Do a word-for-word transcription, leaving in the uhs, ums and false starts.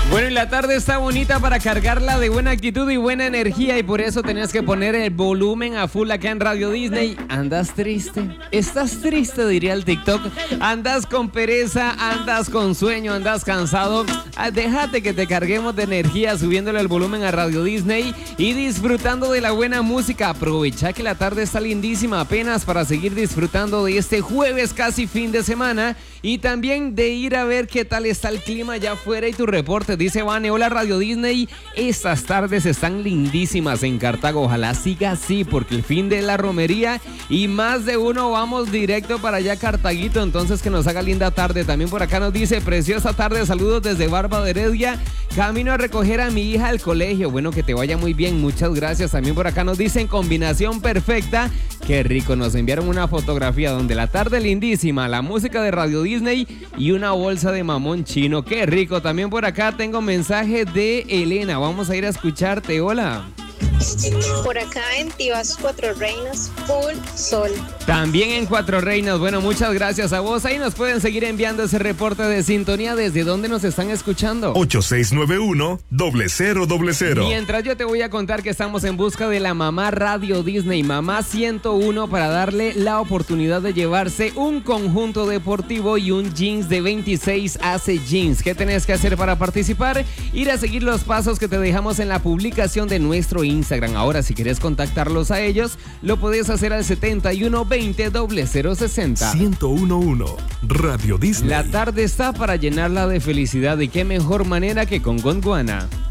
Bueno, y la tarde está bonita para cargarla de buena actitud y buena energía, y por eso tenías que poner el volumen a full acá en Radio Disney. ¿Andas triste? ¿Estás triste? Diría el TikTok. ¿Andas con pereza? ¿Andas con sueño? ¿Andas cansado? Ah, déjate que te carguemos de energía subiéndole el volumen a Radio Disney y disfrutando de la buena música. Aprovecha que la tarde está lindísima apenas para seguir disfrutando de este jueves casi fin de semana, y también de ir a ver qué tal está el clima allá afuera y tu reporte. Dice Vane, hola Radio Disney, estas tardes están lindísimas en Cartago, ojalá siga así porque el fin de la romería y más de uno vamos directo para allá Cartaguito, entonces que nos haga linda tarde. También por acá nos dice, preciosa tarde, saludos desde Barba de Heredia, camino a recoger a mi hija al colegio. Bueno, que te vaya muy bien, muchas gracias. También por acá nos dicen, combinación perfecta, qué rico, nos enviaron una fotografía donde la tarde lindísima, la música de Radio Disney y una bolsa de mamón chino, qué rico. También por acá tengo mensaje de Elena, vamos a ir a escucharte. Hola. Por acá en Tibás Cuatro Reinas, full sol. También en Cuatro Reinas, bueno, muchas gracias a vos. Ahí nos pueden seguir enviando ese reporte de sintonía. ¿Desde dónde nos están escuchando? ocho seis nueve uno, cero cero cero. Mientras yo te voy a contar que estamos en busca de la mamá Radio Disney, mamá ciento uno, para darle la oportunidad de llevarse un conjunto deportivo y un jeans de veintiséis Ace Jeans. ¿Qué tenés que hacer para participar? Ir a seguir los pasos que te dejamos en la publicación de nuestro Instagram. Ahora, si quieres contactarlos a ellos, lo puedes hacer al setenta y uno veinte cero cero sesenta. ciento uno Radio Disney. La tarde está para llenarla de felicidad, y qué mejor manera que con Gondwana.